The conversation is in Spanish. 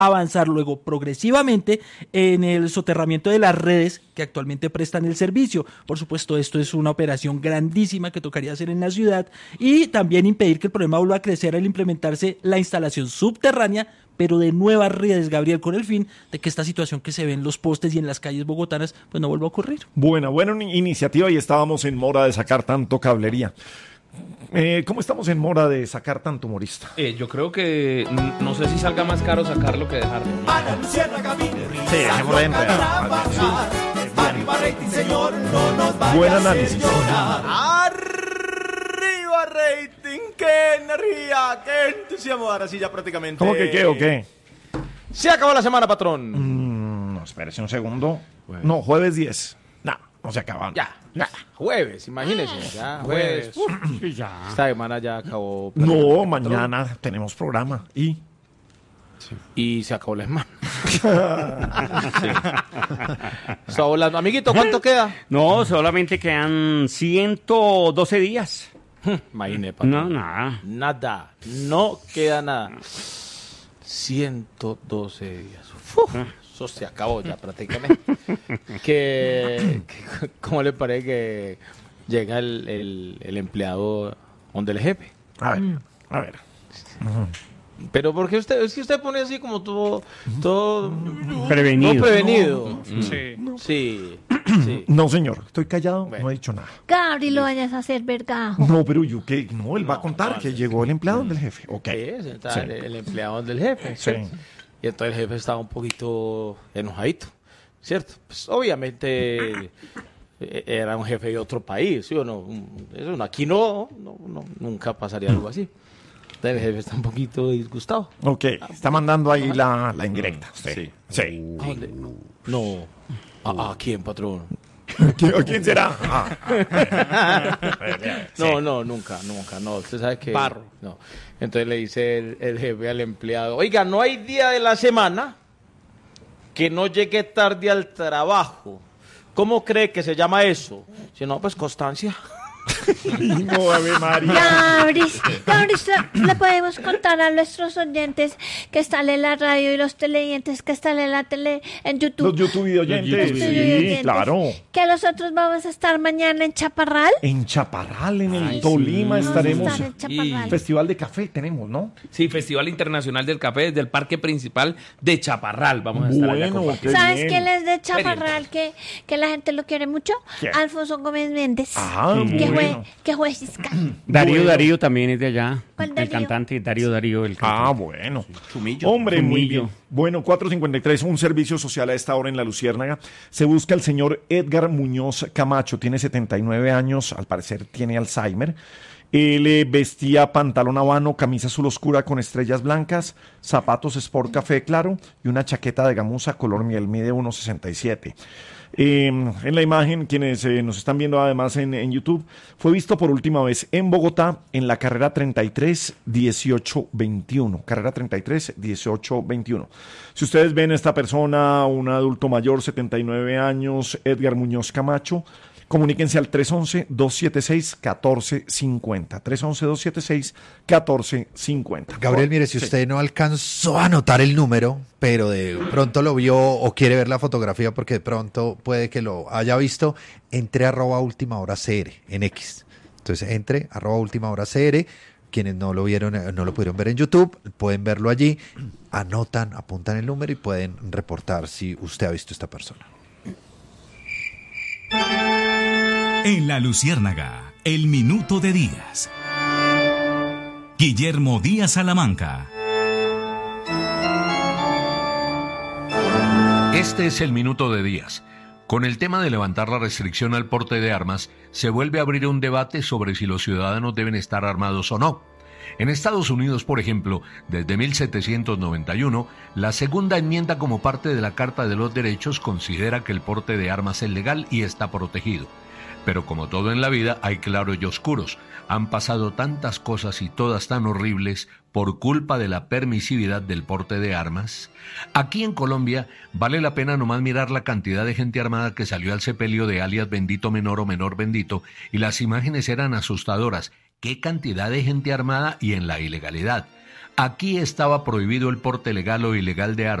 avanzar luego progresivamente en el soterramiento de las redes que actualmente prestan el servicio. Por supuesto, esto es una operación grandísima que tocaría hacer en la ciudad y también impedir que el problema vuelva a crecer al implementarse la instalación subterránea, pero de nuevas redes, Gabriel, con el fin de que esta situación que se ve en los postes y en las calles bogotanas pues no vuelva a ocurrir. Buena iniciativa, y estábamos en mora de sacar tanto cablería. ¿Cómo estamos en mora de sacar tanto humorista? Yo creo que no sé si salga más caro sacarlo que dejarlo, ¿no? Sí, dejémoslo en buen análisis. Arriba rating, qué energía, qué entusiasmo. Ahora sí ya prácticamente. ¿Cómo que qué o qué? Se acabó la semana, patrón. No, espérese un segundo. No, jueves 10. No se acaban. Ya. Jueves, imagínese. Ya, jueves. Ya. Esta semana ya acabó. No, mañana tenemos programa. Y se acabó la semana. Está volando. Amiguito, ¿cuánto queda? No, solamente quedan 112 días. Imagínese, patrón. No, nada. Nada. No queda nada. 112 días. Eso se acabó ya prácticamente. ¿Cómo le parece que llega el empleado donde el jefe? A ver. Pero porque usted pone así como todo Prevenido. todo prevenido. Sí. No, señor, estoy callado, no he dicho nada. Gabri, lo vayas a hacer vergajo. No, pero yo qué, no, él va a contar que llegó el empleado del jefe. Ok. Está el empleado del jefe. Sí. Y entonces el jefe estaba un poquito enojadito, ¿cierto? Pues obviamente era un jefe de otro país, ¿sí o no? Aquí no, nunca pasaría algo así. Entonces el jefe está un poquito disgustado. Ok, está mandando ahí la indirecta. Sí. ¿A dónde? No. ¿A quién, patrón? ¿Quién será? No, nunca. No, usted sabe que... Barro. No. Entonces le dice el jefe al empleado, oiga, no hay día de la semana que no llegue tarde al trabajo. ¿Cómo cree que se llama eso? Si no, pues constancia. No, Ave María. Gabri, le podemos contar a nuestros oyentes que están en la radio y los televidentes que están en la tele, en YouTube. Los YouTube oyentes. Sí, claro. Que nosotros vamos a estar mañana en Chaparral. En Chaparral, en el Tolima, estaremos. Vamos a estar en Chaparral. Festival de café tenemos, ¿no? Sí, Festival Internacional del Café desde el Parque Principal de Chaparral. Vamos a estar allá compartiendo. ¿Sabes quién es de Chaparral que la gente lo quiere mucho? ¿Quién? Alfonso Gómez Méndez. Que fue fiscal. Darío también es de allá. ¿Cuál El Darío? cantante Darío, el cantante. Bueno. Chumillo. Hombre, muy Chumillo. bien. Bueno, 4:53, un servicio social a esta hora en La Luciérnaga. Se busca al señor Edgar Muñoz Camacho, tiene 79 años, al parecer tiene Alzheimer. Él vestía pantalón habano, camisa azul oscura con estrellas blancas, zapatos sport café claro y una chaqueta de gamuza color miel, mide 1,67. En la imagen, quienes nos están viendo además en YouTube, fue visto por última vez en Bogotá en la carrera 33-18-21. Carrera 33-18-21. Si ustedes ven a esta persona, un adulto mayor, 79 años, Edgar Muñoz Camacho, comuníquense al 311-276-1450. 311-276-1450. Gabriel, mire, si usted no alcanzó a anotar el número, pero de pronto lo vio o quiere ver la fotografía porque de pronto puede que lo haya visto, entre @ultimahora.cr en X. Entonces entre @ultimahora.cr. Quienes no lo vieron, no lo pudieron ver en YouTube, pueden verlo allí, anotan, apuntan el número y pueden reportar si usted ha visto a esta persona. En La Luciérnaga, el minuto de Díaz. Guillermo Díaz Salamanca. Este es el minuto de Díaz. Con el tema de levantar la restricción al porte de armas, se vuelve a abrir un debate sobre si los ciudadanos deben estar armados o no. En Estados Unidos, por ejemplo, desde 1791, la segunda enmienda como parte de la Carta de los Derechos considera que el porte de armas es legal y está protegido. Pero como todo en la vida, hay claros y oscuros. Han pasado tantas cosas y todas tan horribles por culpa de la permisividad del porte de armas. Aquí en Colombia vale la pena nomás mirar la cantidad de gente armada que salió al sepelio de alias Bendito Menor o Menor Bendito, y las imágenes eran asustadoras. ¡Qué cantidad de gente armada y en la ilegalidad! Aquí estaba prohibido el porte legal o ilegal de armas.